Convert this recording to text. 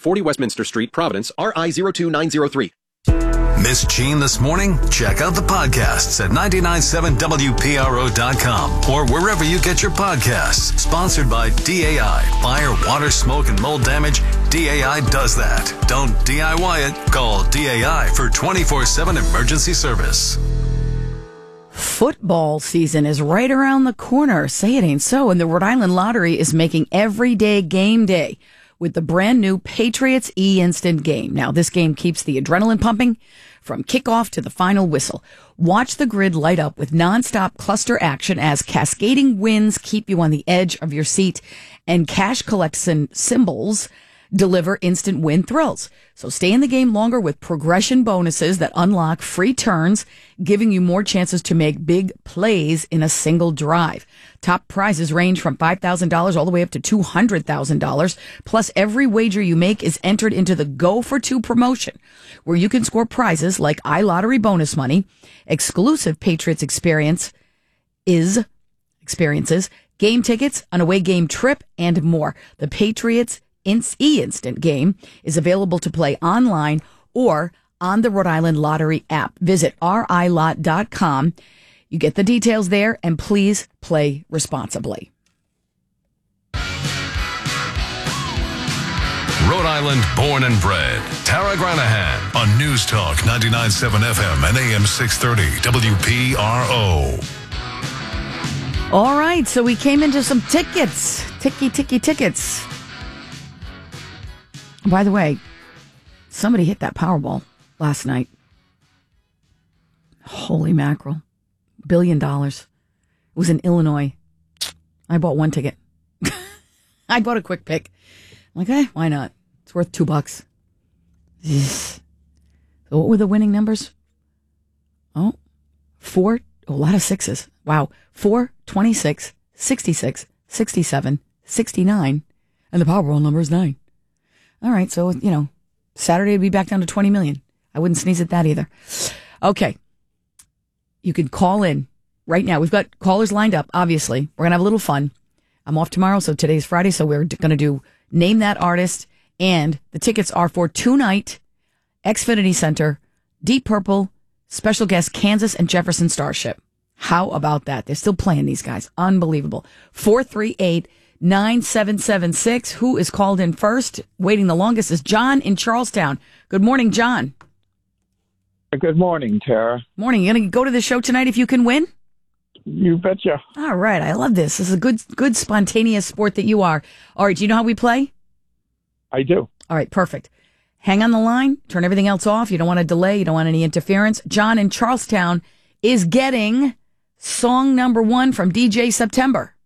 40 Westminster Street, Providence, RI02903. Miss Gene this morning? Check out the podcasts at 997WPRO.com or wherever you get your podcasts. Sponsored by DAI. Fire, water, smoke, and mold damage. DAI does that. Don't DIY it. Call DAI for 24/7 emergency service. Football season is right around the corner. Say it ain't so. And the Rhode Island Lottery is making everyday game day with the brand new Patriots E-Instant game. Now, this game keeps the adrenaline pumping from kickoff to the final whistle. Watch the grid light up with nonstop cluster action as cascading wins keep you on the edge of your seat and cash collection symbols deliver instant win thrills. So stay in the game longer with progression bonuses that unlock free turns, giving you more chances to make big plays in a single drive. Top prizes range from $5,000 all the way up to $200,000. Plus, every wager you make is entered into the Go for Two promotion, where you can score prizes like iLottery bonus money, exclusive Patriots experiences, game tickets, an away game trip, and more. The Patriots E-Instant game is available to play online or on the Rhode Island Lottery app. Visit RILot.com. You get the details there, and please play responsibly. Rhode Island born and bred. Tara Granahan on News Talk 99.7 FM and AM 630 WPRO. All right, so we came into some tickets. Tickets. By the way, somebody hit that Powerball last night. Holy mackerel. $1 billion. It was in Illinois. I bought one ticket. I bought a quick pick. I'm like, why not? It's worth $2. So what were the winning numbers? A lot of sixes. Wow. 4, 26, 66, 67, 69, and the Powerball number is 9. All right, so, Saturday would be back down to 20 million. I wouldn't sneeze at that either. Okay. You can call in right now. We've got callers lined up, obviously. We're going to have a little fun. I'm off tomorrow, so today's Friday, so we're going to do Name That Artist, and the tickets are for two-night Xfinity Center, Deep Purple, special guest Kansas and Jefferson Starship. How about that? They're still playing these guys. Unbelievable. 438-9776. Who is called in first? Waiting the longest is John in Charlestown. Good morning, John. Good morning, Tara. Morning. You going to go to the show tonight if you can win? You betcha. All right. I love this. This is a good spontaneous sport that you are. All right. Do you know how we play? I do. All right. Perfect. Hang on the line. Turn everything else off. You don't want to delay. You don't want any interference. John in Charlestown is getting song number 1 from DJ September.